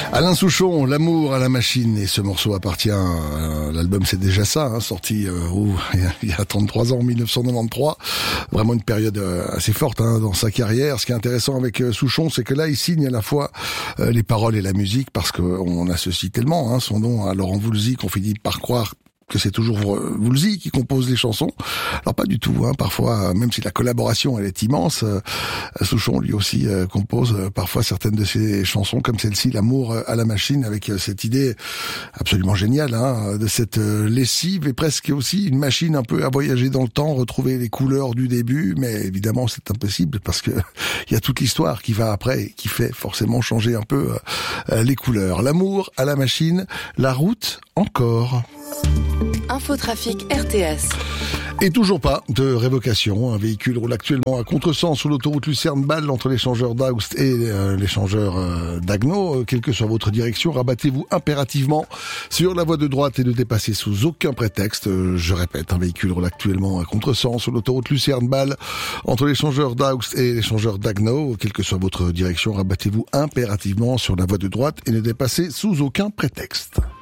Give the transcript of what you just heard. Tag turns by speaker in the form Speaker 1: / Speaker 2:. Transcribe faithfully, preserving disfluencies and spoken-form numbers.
Speaker 1: Alain Souchon, L'amour à la machine, et ce morceau appartient à l'album C'est déjà ça, hein, sorti euh, oh, il y a trente-trois ans, en mille neuf cent quatre-vingt-treize. Vraiment une période euh, assez forte hein, dans sa carrière. Ce qui est intéressant avec euh, Souchon, c'est que là, il signe à la fois euh, les paroles et la musique, parce qu'on associe tellement hein, son nom à Laurent Voulzy qu'on finit par croire que c'est toujours Voulzy qui compose les chansons. Alors pas du tout, hein. Parfois, même si la collaboration elle est immense, euh, Souchon lui aussi euh, compose euh, parfois certaines de ses chansons, comme celle-ci, L'amour à la machine, avec euh, cette idée absolument géniale hein, de cette euh, lessive, et presque aussi une machine un peu à voyager dans le temps, retrouver les couleurs du début, mais évidemment c'est impossible parce que il y a toute l'histoire qui va après et qui fait forcément changer un peu euh, les couleurs. L'amour à la machine, la route encore.
Speaker 2: Infotrafic R T S.
Speaker 1: Et toujours pas de révocation. Un véhicule roule actuellement à contresens sur l'autoroute Lucerne-Bâle entre l'échangeur d'Aoust et euh, l'échangeur euh, d'Agno. Quelle que soit votre direction, rabattez-vous impérativement sur la voie de droite et ne dépassez sous aucun prétexte. Euh, je répète, un véhicule roule actuellement à contresens sur l'autoroute Lucerne-Bâle entre l'échangeur d'Aoust et l'échangeur d'Agno. Quelle que soit votre direction, rabattez-vous impérativement sur la voie de droite et ne dépassez sous aucun prétexte.